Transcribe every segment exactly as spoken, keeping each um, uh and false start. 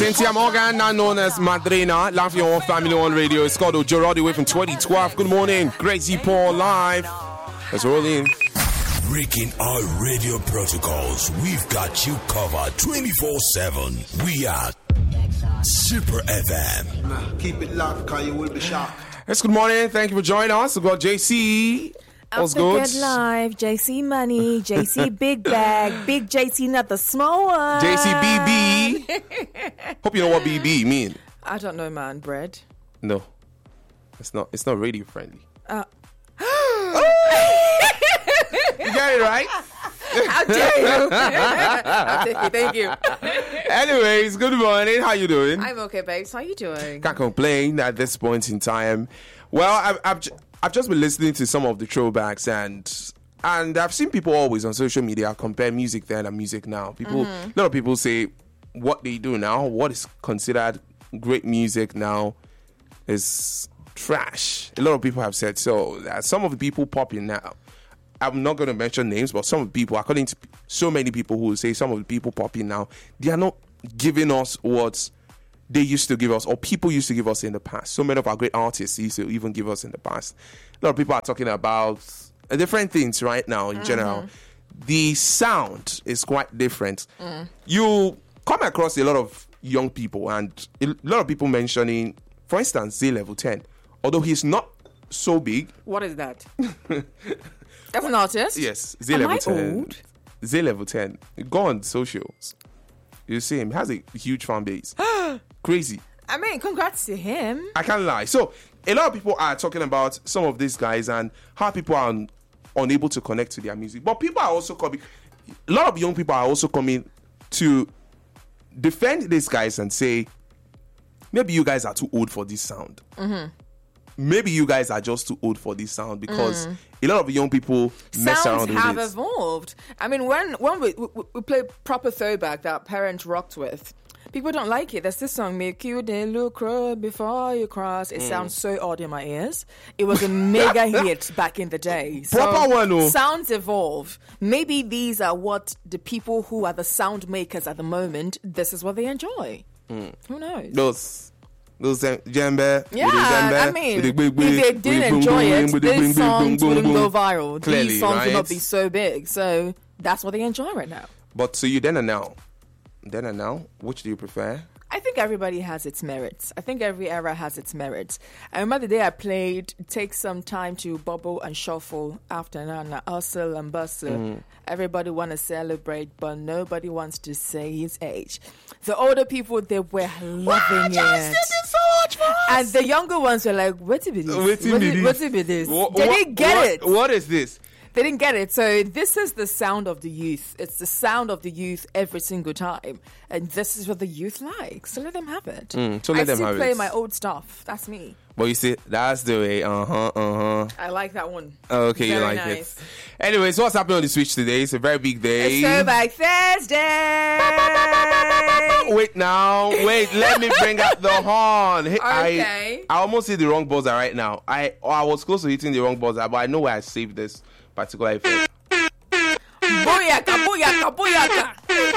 Cynthia Morgan, now known as Madrina, live on Family One Radio. It's called Ojo all the way from twenty twelve. Good morning, Gracie Paul live. Let's roll in. Breaking our radio protocols, we've got you covered twenty-four seven. We are Super F M. Nah, keep it locked, cause you will be shocked. Yes, good morning. Thank you for joining us. We've got J C. What's good? Good live, J C Money, J C Big Bag, Big J C, not the small one. J C B B. Hope you know what B B mean. I don't know, man. Bread. No, it's not. It's not radio friendly. Uh. You got it right. How dare you? I'll take it. Thank you. Anyways, good morning. How you doing? I'm okay, babes. How you doing? Can't complain at this point in time. Well, I've I've, j- I've just been listening to some of the throwbacks and and I've seen people always on social media compare music then and music now. People, mm-hmm. A lot of people say what they do now, what is considered great music now, is trash. A lot of people have said so. Uh, some of the people popping now, I'm not going to mention names, but some of the people, according to so many people who say some of the people popping now, they are not giving us what they used to give us or people used to give us in the past. So many of our great artists used to even give us in the past. A lot of people are talking about different things right now in mm-hmm. general. The sound is quite different. Mm. You come across a lot of young people and a lot of people mentioning, for instance, Z Level ten. Although he's not so big. What is that? That's an artist? Yes. Z Am Level I ten. Old? Z Level ten. Go on socials. You see him. He has a huge fan base. Crazy. I mean, congrats to him. I can't lie. So, a lot of people are talking about some of these guys and how people are un- unable to connect to their music. But people are also coming, a lot of young people are also coming to defend these guys and say, maybe you guys are too old for this sound. Mm-hmm. Maybe you guys are just too old for this sound because mm. a lot of young people mess around with it. Sounds have evolved. I mean, when when we, we, we play proper throwback that parents rocked with, people don't like it. There's this song, Make You They Look Crow Before You Cross. It mm. sounds so odd in my ears. It was a mega hit back in the day. So proper one, oh. Sounds evolve. Maybe these are what the people who are the sound makers at the moment, this is what they enjoy. Mm. Who knows? Those... Those djembe, yeah, I mean, if they did enjoy it, these songs wouldn't go viral. Clearly, these songs right? would not be so big. So that's what they enjoy right now. But so you then and now, then and now, which do you prefer? I think everybody has its merits. I think every era has its merits. I remember the day I played, it takes some time to bubble and shuffle after Nana, hustle and bustle. Mm. Everybody want to celebrate, but nobody wants to say his age. The older people, they were loving wow, it. So much for us. And the younger ones were like, what is this? What is this? What, they what, didn't get what, it. What is this? They didn't get it. So this is the sound of the youth. It's the sound of the youth every single time. And this is what the youth like. So let them have it. Mm, so let I them still have play it. my old stuff. That's me. But you see, that's the way. Uh-huh, uh-huh. I like that one. Oh, okay, very you like nice. it. Anyways, what's happening on the Switch today? It's a very big day. It's Throwback Thursday. Wait now. Wait, let me bring up the horn. Hey, okay. I, I almost hit the wrong buzzer right now. I oh, I was close to hitting the wrong buzzer, but I know where I saved this particular effect. Booyaka, booyaka, booyaka.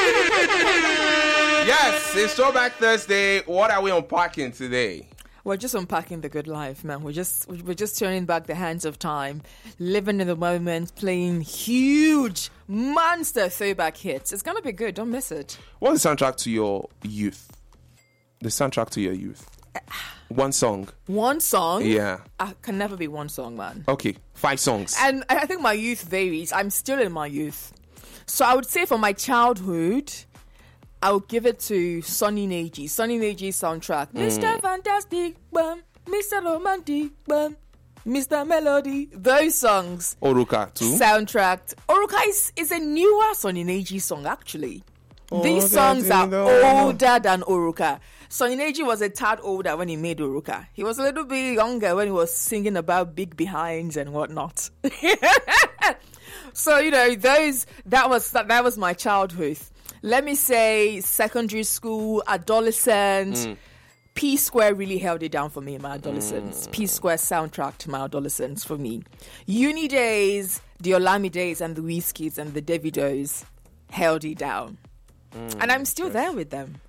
Yes, it's Throwback Thursday. What are we unpacking today? We're just unpacking the good life, man. We're just we're just turning back the hands of time, living in the moment, playing huge monster throwback hits. It's gonna be good. Don't miss it. What's the soundtrack to your youth? The soundtrack to your youth. One song. One song? Yeah. I can never be one song, man. Okay, five songs. And I think my youth varies. I'm still in my youth. So I would say for my childhood, I would give it to Sonny Neji. Sonny Neji's soundtrack. Mm. Mister Fantastic, bum. Mister Romantic, bum. Mister Melody. Those songs. Oruka too. Soundtracked. Oruka is, is a newer Sonny Neji song, actually. Oh, These songs are older than Oruka. Sonny Neji was a tad older when he made Oruka. He was a little bit younger when he was singing about big behinds and whatnot. So, you know, those that was that was my childhood. Let me say secondary school, adolescence. Mm. P Square really held it down for me in my adolescence. Mm. P Square soundtrack to my adolescence for me. Uni days, the Olamides and the Wizkids and the Davidos held it down. Mm. And I'm still yes. there with them.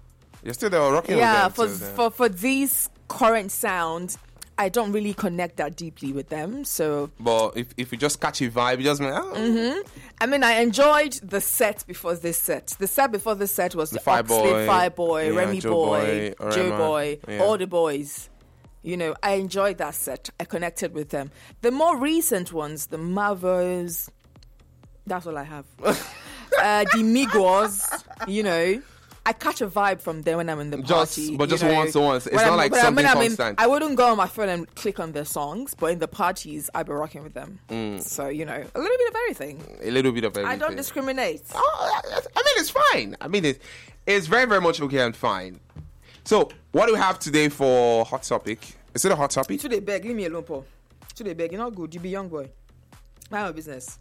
You're still there rocking Yeah, with for them. so, for for these current sounds, I don't really connect that deeply with them. So, But if, if you just catch a vibe, you just like, oh. mm-hmm. I mean, I enjoyed the set before this set. The set before this set was the, The Fire Oxley, Boy, Fire Boy, yeah, Remy Joe Boy, Boy, Joe Orema, Boy, yeah. all the boys. You know, I enjoyed that set. I connected with them. The more recent ones, the Marvels, that's all I have. uh, the Migos, you know. I catch a vibe from them when I'm in the party. Just, but just you know. once or once. It's When not I'm- like when I'm- something when I'm in- constant. I wouldn't go on my phone and click on their songs, but in the parties, I'd be rocking with them. Mm. So, you know, a little bit of everything. a little bit of everything. I don't discriminate. Oh, I mean, it's fine. I mean, it's, it's very, very much okay and fine. So, what do we have today for Hot Topic? Is it a Hot Topic? Today beg, leave me alone, Paul. Today beg, you're not good. You be young boy. Mind your business.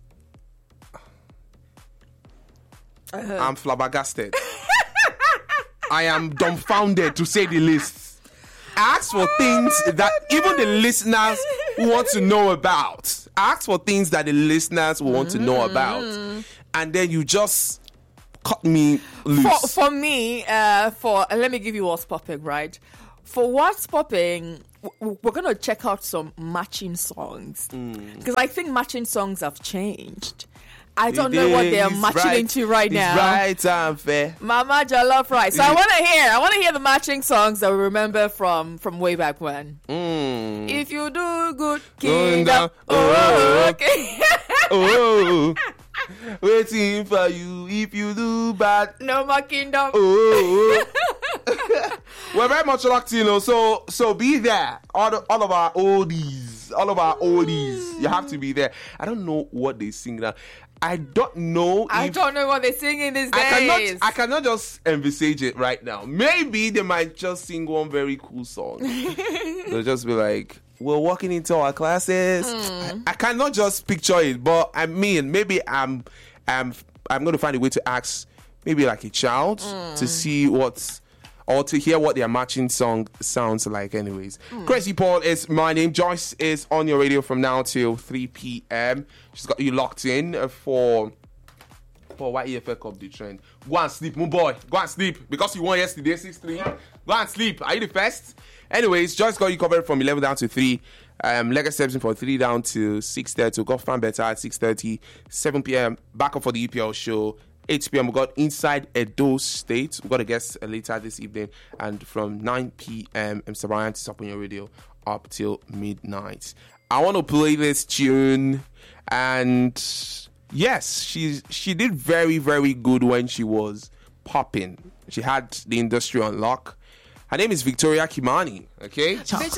Uh-huh. I'm flabbergasted. I am dumbfounded, to say the least. I ask for things that even the listeners want to know about. I ask for things that the listeners want to know about. And then you just cut me loose. For, for me, uh, for uh, let me give you what's popping, right? For what's popping, w- we're going to check out some matching songs. Because I think matching songs have changed. I don't know what they're It's matching right, into right it's now. right and fair. Mama Jollof Rice. So I want to hear. I want to hear the matching songs that we remember from from way back when. Mm. If you do good, Going kingdom. down. Oh, Oh. okay. Oh, waiting for you if you do bad. No more kingdom. Oh, we're very much locked in, you know, so so be there. All the, all of our oldies, all of our oldies, you have to be there. I don't know what they sing now. I don't know. I if, don't know what they're singing these days. I cannot. I cannot just envisage it right now. Maybe they might just sing one very cool song. They'll just be like, "We're walking into our classes." Mm. I, I cannot just picture it, but I mean, maybe I'm, I'm, I'm going to find a way to ask, maybe like a child, Mm. to see what's. Or to hear what their matching song sounds like, anyways. Mm. Crazy Paul is my name. Joyce is on your radio from now till three p.m. She's got you locked in for for Y E F L Cup the trend. Go and sleep, my boy. Go and sleep because you won yesterday six three. Go and sleep. Are you the first? Anyways, Joyce got you covered from eleven down to three. Um, Lega steps in for three down to six thirty. Got Fan Better at six thirty. seven p.m. back up for the E P L show. eight p.m. we got Inside Edo State. We got a guest later this evening. And from nine p.m. Mister Bryant is up on your radio up till midnight. I want to play this tune. And yes, she, she did very, very good when she was popping. She had the industry on lock. Her name is Victoria Kimani. Okay?